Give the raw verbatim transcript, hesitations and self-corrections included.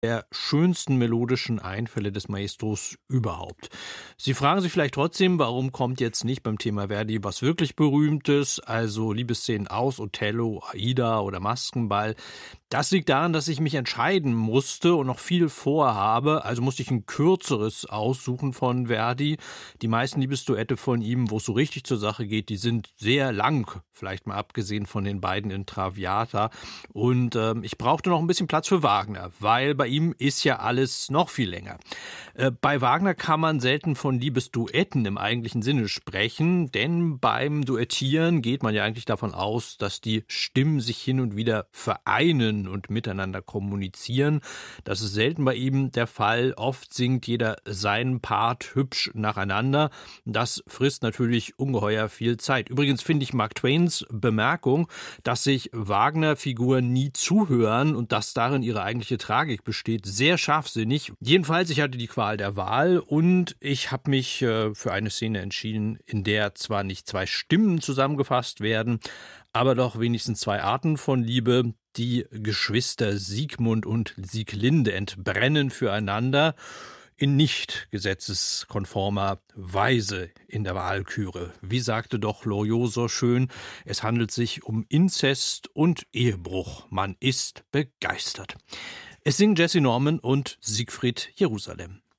der schönsten melodischen Einfälle des Maestros überhaupt. Sie fragen sich vielleicht trotzdem, warum kommt jetzt nicht beim Thema Verdi was wirklich Berühmtes, also Liebesszenen aus Othello, Aida oder Maskenball. Das liegt daran, dass ich mich entscheiden musste und noch viel vorhabe, also musste ich ein kürzeres aussuchen von Verdi. Die meisten Liebesduette von ihm, wo es so richtig zur Sache geht, die sind sehr lang, vielleicht mal abgesehen von den beiden in Traviata. Und ähm, ich brauchte noch ein bisschen Platz für Wagner, weil bei ihm ist ja alles noch viel länger. Äh, bei Wagner kann man selten von Liebesduetten im eigentlichen Sinne sprechen, denn beim Duettieren geht man ja eigentlich davon aus, dass die Stimmen sich hin und wieder vereinen und miteinander kommunizieren. Das ist selten bei ihm der Fall. Oft singt jeder seinen Part hübsch nacheinander. Das frisst natürlich ungeheuer viel Zeit. Übrigens finde ich Mark Twains Bemerkung, dass sich Wagner-Figuren nie zuhören und dass darin ihre eigentliche Tragik besteht, sehr scharfsinnig. Jedenfalls, ich hatte die Qual der Wahl und ich habe mich äh, für eine Szene entschieden, in der zwar nicht zwei Stimmen zusammengefasst werden, aber doch wenigstens zwei Arten von Liebe. Die Geschwister Siegmund und Sieglinde entbrennen füreinander in nicht gesetzeskonformer Weise in der Walküre. Wie sagte doch Loriot so schön, es handelt sich um Inzest und Ehebruch. Man ist begeistert. Es singen Jessye Norman und Siegfried Jerusalem.